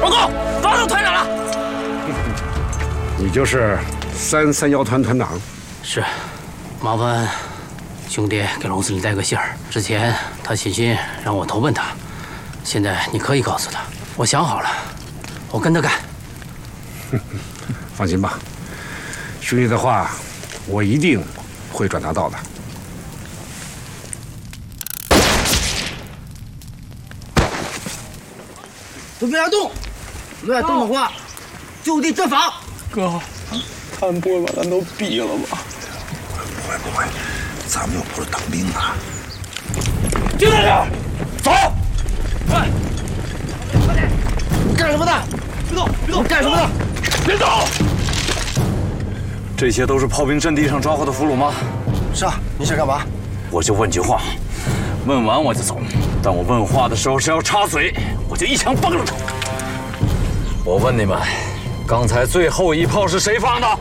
报告，抓到团长了。 你就是331团团长？ 是，麻烦兄弟给龙司令带个信儿。之前他写信让我投奔他，现在你可以告诉他，我想好了，我跟他干。 放心吧，兄弟的话，我一定会转达到的。 都别动，别动的话，就地正法。 哥，他们不会把咱都毙了吧？ 不会，咱们又不是当兵的。 就在这儿，走！ 快！干什么的？别动！别动！干什么的？ 别走！ 这些都是炮兵阵地上抓获的俘虏吗？ 是啊，你想干嘛？ 我就问句话，问完我就走。但我问话的时候只要插嘴，我就一枪崩了他。我问你们，刚才最后一炮是谁放的？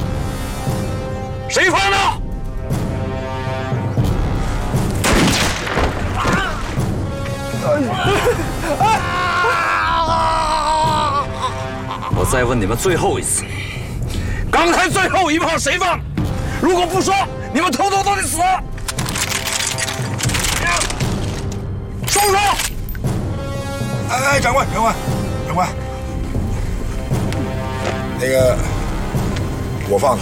谁放的？我再问你们最后一次，刚才最后一炮谁放？如果不说，你们统统都得死！说不说？ 哎，长官，那个我放的。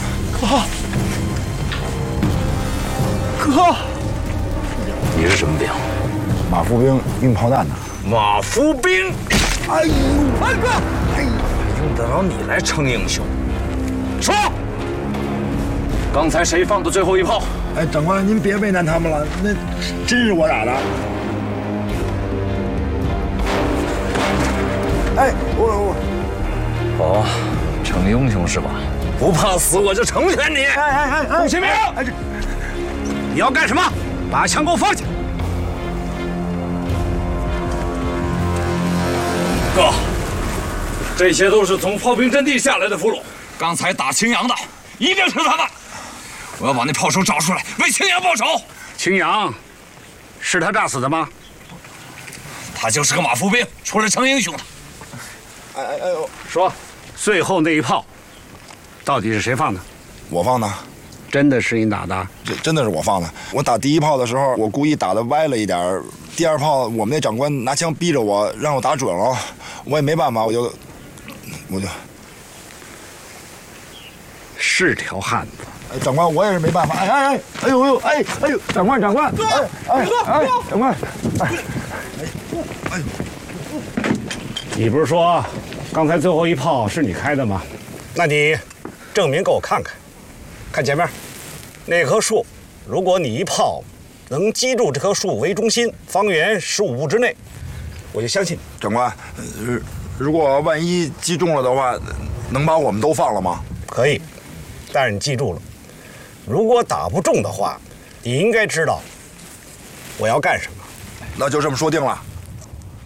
哥，你是什么兵？ 马步兵运炮弹的。 马步兵。 哎呦， 哎哥，用得着你来称英雄？说，刚才谁放的最后一炮？ 哎，长官，您别为难他们了，那真是我打的。哎， 哦，称英雄是吧？不怕死我就成全你。 顾启明，你要干什么？把枪给我放下！ 哥，这些都是从炮兵阵地下来的俘虏，刚才打青阳的一定是他们。我要把那炮手找出来，为青阳报仇。 青阳，是他炸死的吗？ 他就是个马步兵，出来称英雄的。 说，最后那一炮到底是谁放的？ 我放的。 真的是你打的？ 真的是我放的。我打第一炮的时候，我故意打得歪了一点。第二炮，我们那长官拿枪逼着我，让我打准了，我也没办法，我是条汉子。 长官，我也是没办法。哎呦，长官，长官， 你不是说刚才最后一炮是你开的吗？那你证明给我看看。看前面那棵树，如果你一炮能击中这棵树为中心，方圆15步之内，我就相信。 长官，如果万一击中了的话，能把我们都放了吗？ 可以，但是你记住了，如果打不中的话，你应该知道我要干什么。 那就这么说定了。